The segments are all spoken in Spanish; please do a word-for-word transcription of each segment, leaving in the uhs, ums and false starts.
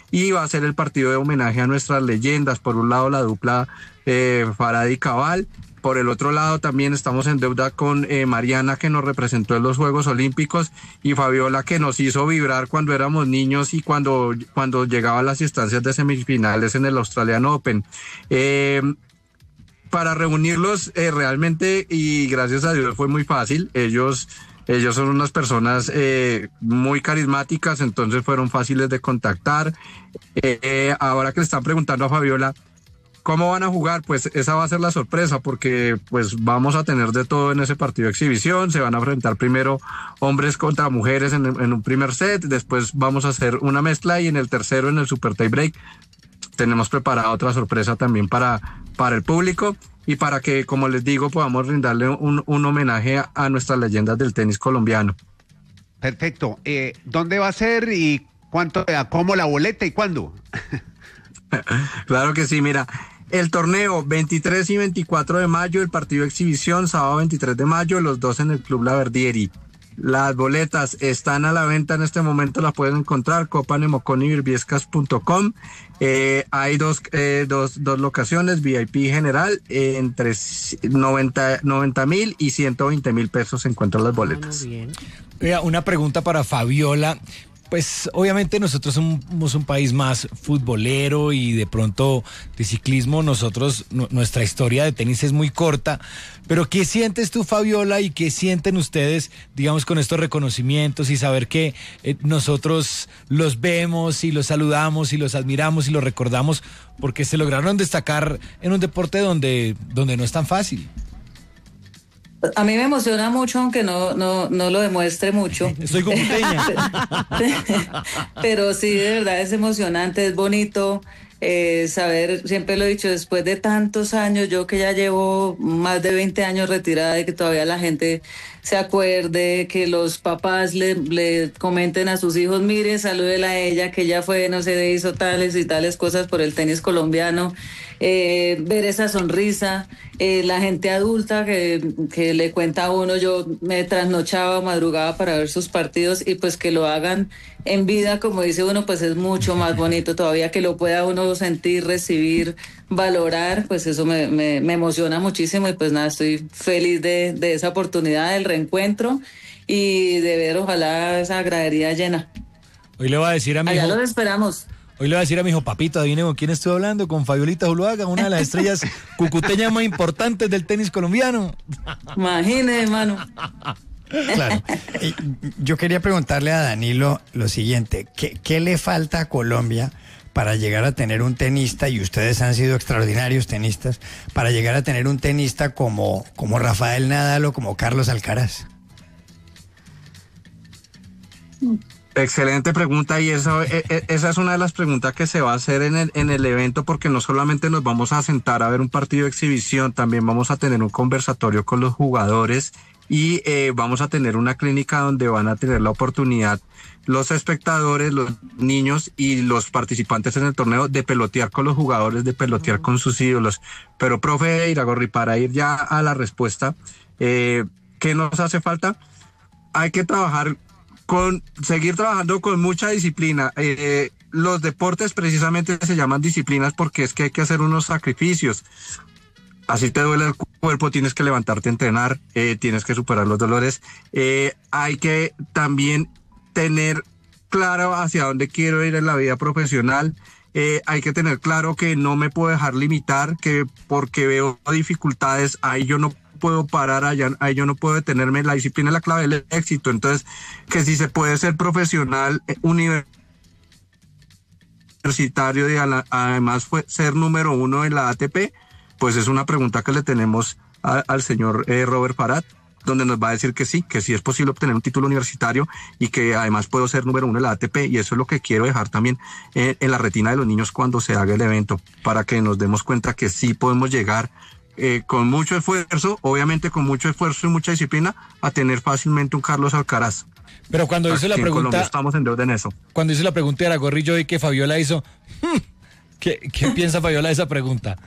y va a ser el partido de homenaje a nuestras leyendas. Por un lado la dupla eh, Farad y Cabal. Por el otro lado también estamos en deuda con eh, Mariana, que nos representó en los Juegos Olímpicos, y Fabiola, que nos hizo vibrar cuando éramos niños y cuando, cuando llegaba a las instancias de semifinales en el Australian Open. Eh, para reunirlos eh, realmente, y gracias a Dios fue muy fácil. Ellos, ellos son unas personas eh, muy carismáticas, entonces fueron fáciles de contactar. Eh, eh, ahora que le están preguntando a Fabiola ¿cómo van a jugar? Pues esa va a ser la sorpresa, porque pues vamos a tener de todo en ese partido de exhibición. Se van a enfrentar primero hombres contra mujeres en, en un primer set, después vamos a hacer una mezcla, y en el tercero, en el super tie break, tenemos preparada otra sorpresa también para, para el público, y para que, como les digo, podamos brindarle un, un homenaje a, a nuestras leyendas del tenis colombiano. Perfecto. Eh, ¿Dónde va a ser y cuánto, cómo la boleta y cuándo? Claro que sí, mira. El torneo veintitrés y veinticuatro de mayo, el partido de exhibición sábado veintitrés de mayo, los dos en el Club La Verdieri. Las boletas están a la venta en este momento, las pueden encontrar copa nemocon y birbiescas punto com. Eh, hay dos, eh, dos, dos locaciones, V I P general, eh, entre noventa mil y ciento veinte mil pesos se encuentran las boletas. Muy bien. Oiga, una pregunta para Fabiola. Pues obviamente nosotros somos un país más futbolero y de pronto de ciclismo, nosotros, n- nuestra historia de tenis es muy corta, pero ¿qué sientes tú, Fabiola, y qué sienten ustedes, digamos, con estos reconocimientos y saber que eh, nosotros los vemos y los saludamos y los admiramos y los recordamos porque se lograron destacar en un deporte donde, donde no es tan fácil? A mí me emociona mucho, aunque no, no, no lo demuestre mucho. Soy comuteña. Pero sí, de verdad es emocionante, es bonito eh, saber, siempre lo he dicho, después de tantos años, yo que ya llevo más de veinte años retirada, y que todavía la gente se acuerde, que los papás le, le comenten a sus hijos, mire, salúdela a ella, que ella fue, no sé, hizo tales y tales cosas por el tenis colombiano. Eh, ver esa sonrisa, eh, la gente adulta que, que le cuenta a uno, yo me trasnochaba, madrugaba para ver sus partidos, y pues que lo hagan en vida, como dice uno, pues es mucho más bonito todavía, que lo pueda uno sentir, recibir, valorar, pues eso me, me, me emociona muchísimo, y pues nada, estoy feliz de, de esa oportunidad, del reencuentro, y de ver ojalá esa gradería llena. Hoy le voy a decir a mi Allá hijo... los esperamos. Hoy le voy a decir a mi hijo, papito, adivine con quién estoy hablando, con Fabiolita Zuluaga, una de las estrellas cucuteñas más importantes del tenis colombiano. Imagínese, hermano. Claro. Eh, Yo quería preguntarle a Danilo lo siguiente, ¿qué, qué le falta a Colombia para llegar a tener un tenista, y ustedes han sido extraordinarios tenistas, para llegar a tener un tenista como, como Rafael Nadal o como Carlos Alcaraz? Excelente pregunta, y eso, e, e, esa es una de las preguntas que se va a hacer en el, en el evento, porque no solamente nos vamos a sentar a ver un partido de exhibición, también vamos a tener un conversatorio con los jugadores, y eh, vamos a tener una clínica donde van a tener la oportunidad los espectadores, los niños y los participantes en el torneo de pelotear con los jugadores, de pelotear con sus ídolos. Pero, profe Iragorri, para ir ya a la respuesta, eh, ¿qué nos hace falta? Hay que trabajar con, seguir trabajando con mucha disciplina. Eh, los deportes precisamente se llaman disciplinas porque es que hay que hacer unos sacrificios. Así te duele el cuerpo, tienes que levantarte a entrenar, eh, tienes que superar los dolores. Eh, hay que también tener claro hacia dónde quiero ir en la vida profesional. Eh, hay que tener claro que no me puedo dejar limitar, que porque veo dificultades, ahí yo no puedo parar, allá, ahí yo no puedo detenerme. La disciplina es la clave del éxito. Entonces, que si se puede ser profesional eh, universitario y a la, además fue ser número uno en la A T P, pues es una pregunta que le tenemos a, al señor eh, Robert Farad, donde nos va a decir que sí, que sí es posible obtener un título universitario y que además puedo ser número uno en la A T P, y eso es lo que quiero dejar también eh, en la retina de los niños cuando se haga el evento, para que nos demos cuenta que sí podemos llegar eh, con mucho esfuerzo, obviamente con mucho esfuerzo y mucha disciplina, a tener fácilmente un Carlos Alcaraz. Pero cuando hizo la Aquí en pregunta... Colombia estamos en deuda en eso. Cuando hizo la pregunta de Iragorri, yo vi que Fabiola hizo... Hmm, ¿qué, ¿Qué piensa Fabiola de esa pregunta?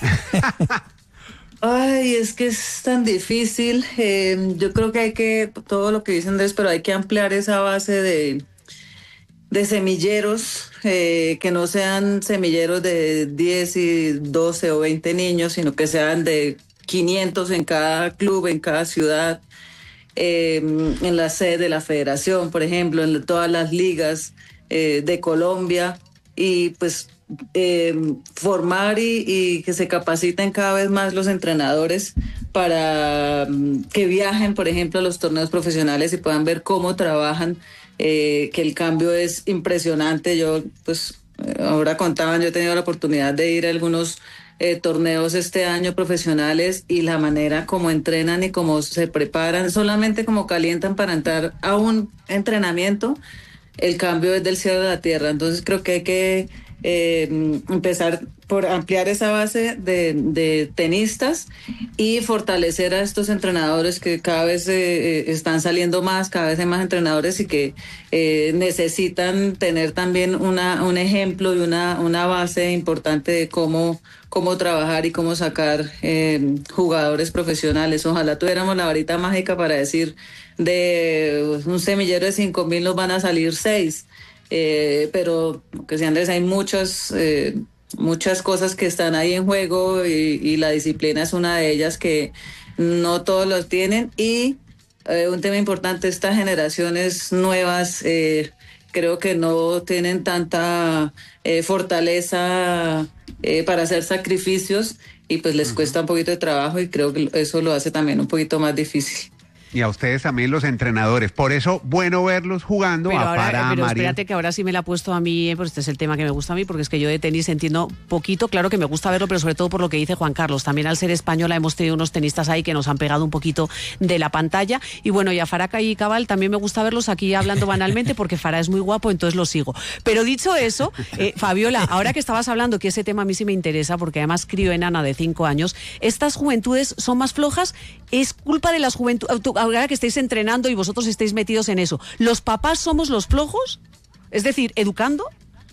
Ay, es que es tan difícil. Eh, yo creo que hay que, todo lo que dice Andrés, pero hay que ampliar esa base de, de semilleros, eh, que no sean semilleros de diez y doce o veinte niños, sino que sean de quinientos en cada club, en cada ciudad, eh, en la sede de la federación, por ejemplo, en todas las ligas eh, de Colombia, y pues eh, formar y, y que se capaciten cada vez más los entrenadores para um, que viajen, por ejemplo, a los torneos profesionales y puedan ver cómo trabajan. Eh, que el cambio es impresionante. Yo, pues, ahora contaban, yo he tenido la oportunidad de ir a algunos eh, torneos este año profesionales, y la manera como entrenan y cómo se preparan, solamente como calientan para entrar a un entrenamiento, el cambio es del cielo a la tierra. Entonces creo que hay que eh, empezar por ampliar esa base de, de tenistas y fortalecer a estos entrenadores que cada vez eh, están saliendo más, cada vez hay más entrenadores y que eh, necesitan tener también una, un ejemplo y una, una base importante de cómo, cómo trabajar y cómo sacar eh, jugadores profesionales. Ojalá tuviéramos la varita mágica para decir de un semillero de cinco mil nos van a salir seis, eh, pero que si Andrés, hay muchos... Eh, muchas cosas que están ahí en juego, y, y la disciplina es una de ellas, que no todos los tienen. Y eh, un tema importante, estas generaciones nuevas eh, creo que no tienen tanta eh, fortaleza eh, para hacer sacrificios, y pues les uh-huh. cuesta un poquito de trabajo, y creo que eso lo hace también un poquito más difícil. Y a ustedes también, los entrenadores. Por eso, bueno verlos jugando. Pero, a ahora, para pero María. Espérate, que ahora sí me la ha puesto a mí, pues este es el tema que me gusta a mí, porque es que yo de tenis entiendo poquito. Claro que me gusta verlo, pero sobre todo por lo que dice Juan Carlos. También al ser española hemos tenido unos tenistas ahí que nos han pegado un poquito de la pantalla. Y bueno, y a Faraca y Cabal también me gusta verlos aquí hablando banalmente, porque Fará es muy guapo, entonces lo sigo. Pero dicho eso, eh, Fabiola, ahora que estabas hablando, que ese tema a mí sí me interesa, porque además crío enana de cinco años, ¿estas juventudes son más flojas? ¿Es culpa de las juventudes? Ahora que estáis entrenando y vosotros estáis metidos en eso, ¿los papás somos los flojos? Es decir, ¿educando?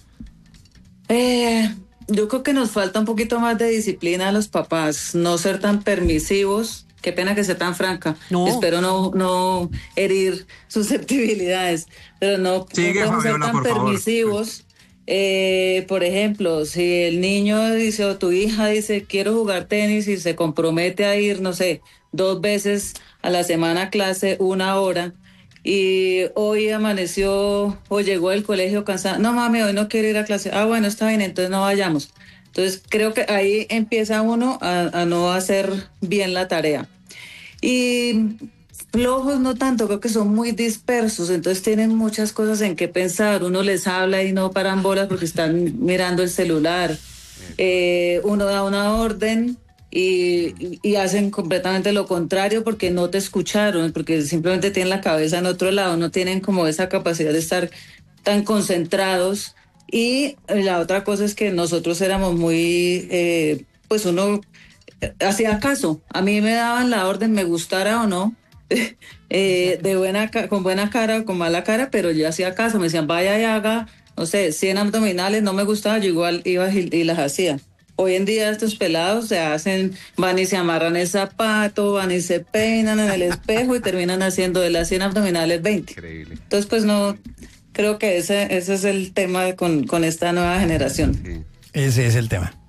Eh, yo creo que nos falta un poquito más de disciplina a los papás, no ser tan permisivos. Qué pena que sea tan franca. No. Espero no, no herir susceptibilidades, pero no, Sigue, no podemos Fabiola, ser tan por permisivos. Eh, por ejemplo, si el niño dice, o tu hija dice, quiero jugar tenis, y se compromete a ir, no sé, dos veces a la semana a clase, una hora, y hoy amaneció o llegó del colegio cansada, no mami, hoy no quiero ir a clase, ah bueno, está bien, entonces no vayamos. Entonces creo que ahí empieza uno a, a no hacer bien la tarea. Y flojos no tanto, creo que son muy dispersos, entonces tienen muchas cosas en qué pensar. Uno les habla y no paran bolas porque están mirando el celular. Eh, uno da una orden y, y hacen completamente lo contrario porque no te escucharon, porque simplemente tienen la cabeza en otro lado, no tienen como esa capacidad de estar tan concentrados. Y la otra cosa es que nosotros éramos muy, eh, pues uno hacía caso. A mí me daban la orden, me gustara o no, eh, de buena, con buena cara o con mala cara, pero yo hacía caso. Me decían, vaya y haga, no sé, cien abdominales, no me gustaba, yo igual iba y, y las hacía. Hoy en día estos pelados se hacen, van y se amarran el zapato, van y se peinan en el espejo y terminan haciendo de las cien abdominales veinte. Increíble. Entonces, pues no, creo que ese, ese es el tema con, con esta nueva generación. Sí. Ese es el tema.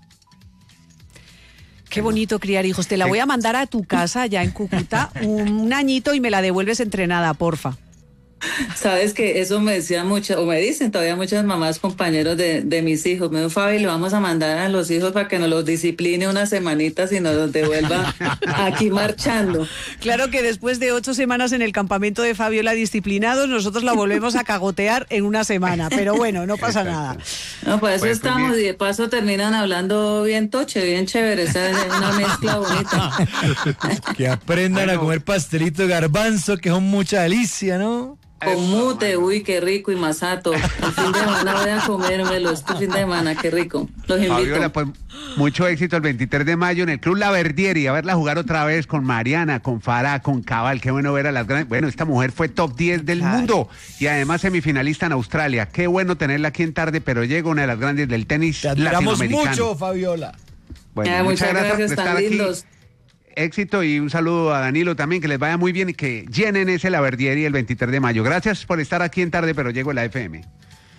Qué bonito criar hijos. Te la voy a mandar a tu casa ya en Cúcuta un añito y me la devuelves entrenada, porfa. Sabes que eso me decían muchas, o me dicen todavía muchas mamás, compañeros de, de mis hijos. Me dijo, Fabi, le vamos a mandar a los hijos para que nos los discipline unas semanitas y nos los devuelva aquí marchando. Claro que después de ocho semanas en el campamento de Fabiola disciplinados, nosotros la volvemos a cagotear en una semana. Pero bueno, no pasa nada. No, para eso pues, estamos, pues, y de paso terminan hablando bien toche, bien chévere. Esa es una mezcla bonita. Que aprendan bueno. a comer pastelito de garbanzo, que son mucha delicia, ¿no? Con mute, uy, qué rico, y masato. El fin de semana voy a comérmelo, este fin de semana, qué rico. Los invito. Fabiola, pues mucho éxito el veintitrés de mayo en el Club La Verdieri, a verla jugar otra vez con Mariana, con Farah, con Cabal. Qué bueno ver a las grandes. Bueno, esta mujer fue top diez del claro. mundo y además semifinalista en Australia. Qué bueno tenerla aquí en Tarde, pero llega una de las grandes del tenis latinoamericano. Mucho, Fabiola. Bueno, eh, muchas, muchas gracias, por estar tan lindos. Aquí. Éxito y un saludo a Danilo también, que les vaya muy bien y que llenen ese La Verdieri el veintitrés de mayo. Gracias por estar aquí en Tarde, pero llego a la F M.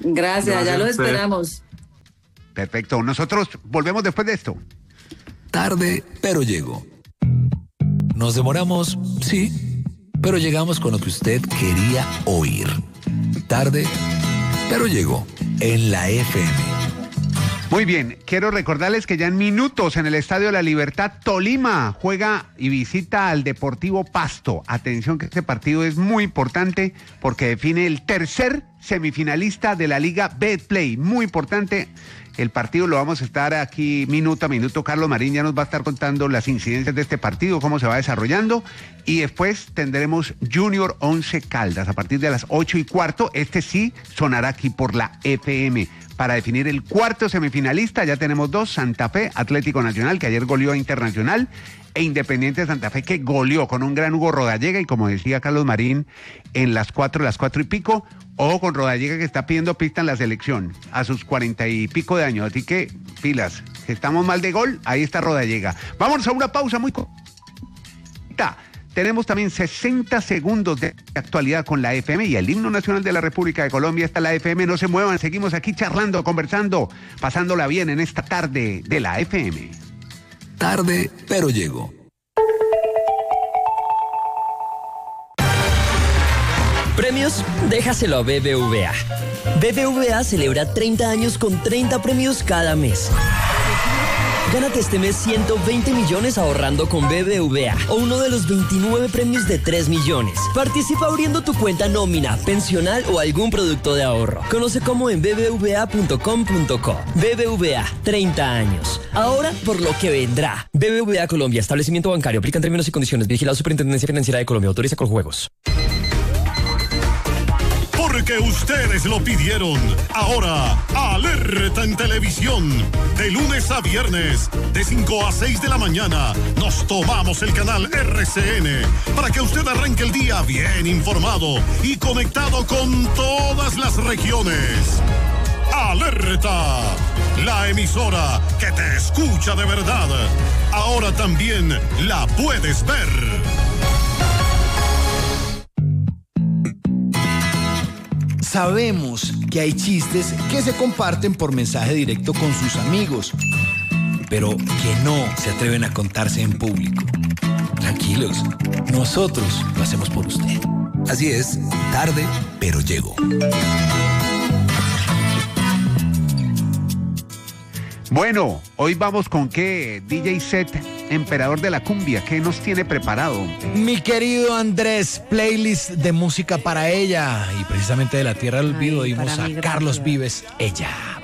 Gracias, Gracias ya a lo usted. esperamos. Perfecto. Nosotros volvemos después de esto. Tarde, pero llego. Nos demoramos, sí, pero llegamos con lo que usted quería oír. Tarde, pero llegó en la F M. Muy bien, quiero recordarles que ya en minutos en el Estadio de la Libertad, Tolima juega y visita al Deportivo Pasto. Atención que este partido es muy importante porque define el tercer semifinalista de la Liga Betplay. Muy importante. El partido lo vamos a estar aquí minuto a minuto. Carlos Marín ya nos va a estar contando las incidencias de este partido, cómo se va desarrollando. Y después tendremos Junior Once Caldas a partir de las ocho y cuarto. Este sí sonará aquí por la F M. Para definir el cuarto semifinalista ya tenemos dos, Santa Fe, Atlético Nacional, que ayer goleó a Internacional, e Independiente de Santa Fe, que goleó con un gran Hugo Rodallega, y como decía Carlos Marín, en las cuatro, las cuatro y pico, ojo con Rodallega que está pidiendo pista en la selección, a sus cuarenta y pico de años, así que pilas, si estamos mal de gol, ahí está Rodallega. Vámonos a una pausa muy corta. Tenemos también sesenta segundos de actualidad con la F M y el himno nacional de la República de Colombia. Está la F M, no se muevan, seguimos aquí charlando, conversando, pasándola bien en esta tarde de la F M. Tarde, pero llego. Premios, déjaselo a B B V A. B B V A celebra treinta años con treinta premios cada mes. Gánate este mes ciento veinte millones ahorrando con B B V A o uno de los veintinueve premios de tres millones. Participa abriendo tu cuenta nómina, pensional o algún producto de ahorro. Conoce cómo en b b v a punto com punto co. B B V A, treinta años. Ahora por lo que vendrá. B B V A Colombia, establecimiento bancario. Aplican términos y condiciones. Vigilado Superintendencia Financiera de Colombia. Autoriza con juegos. Porque ustedes lo pidieron. Ahora, Alerta en Televisión. De lunes a viernes, de cinco a seis de la mañana, nos tomamos el canal R C N para que usted arranque el día bien informado y conectado con todas las regiones. Alerta, la emisora que te escucha de verdad. Ahora también la puedes ver. Sabemos que hay chistes que se comparten por mensaje directo con sus amigos, pero que no se atreven a contarse en público. Tranquilos, nosotros lo hacemos por usted. Así es, tarde, pero llego. Bueno, hoy vamos con qué, D J Set, emperador de la cumbia, ¿qué nos tiene preparado? Mi querido Andrés, playlist de música para ella. Y precisamente de la Tierra del Olvido Ay, dimos para a mí, Carlos gracias. Vives, Ella.